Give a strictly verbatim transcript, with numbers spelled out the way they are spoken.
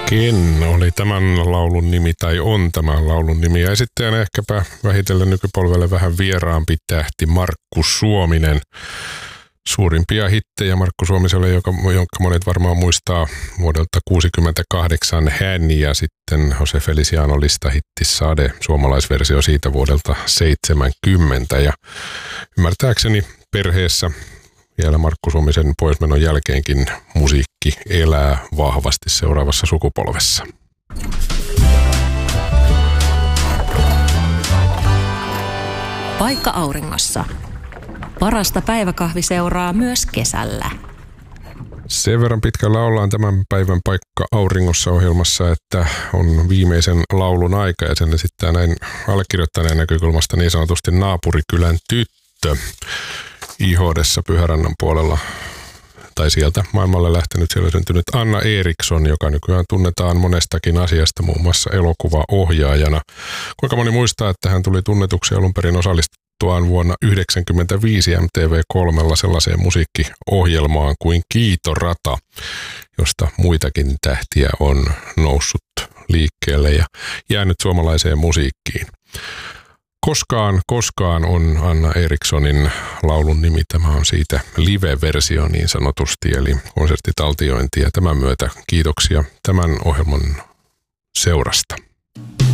Ken oli tämän laulun nimi, tai on tämän laulun nimi. Ja esittäjänä ehkäpä vähitellen nykypolvelle vähän vieraampi tähti Markku Suominen. Suurimpia hittejä Markku Suomiselle, joka, jonka monet varmaan muistaa vuodelta kuusikymmentäkahdeksan Hän ja sitten Jose Feliciano listahitti Sade, suomalaisversio siitä vuodelta seitsemänkymmentä. Ja ymmärtääkseni perheessä vielä Markku Suomisen poismenon jälkeenkin musiikki elää vahvasti seuraavassa sukupolvessa. Paikka auringossa. Parasta päiväkahviseuraa myös kesällä. Sen verran pitkällä ollaan tämän päivän Paikka auringossa -ohjelmassa, että on viimeisen laulun aika ja sen esittää näin allekirjoittaneen näkökulmasta niin sanotusti naapurikylän tyttö. Ihodessa Pyhärannan puolella, tai sieltä maailmalle lähtenyt, siellä syntynyt Anna Eriksson, joka nykyään tunnetaan monestakin asiasta, muun muassa elokuvaohjaajana. Kuinka moni muistaa, että hän tuli tunnetuksi alun perin osallistuttuaan vuonna yhdeksänkymmentäviisi M T V kolmella sellaiseen musiikkiohjelmaan kuin Kiitorata, josta muitakin tähtiä on noussut liikkeelle ja jäänyt suomalaiseen musiikkiin. Koskaan, koskaan on Anna Erikssonin laulun nimi. Tämä on siitä live-versio niin sanotusti, eli konserttitaltiointi. Ja tämän myötä kiitoksia tämän ohjelman seurasta.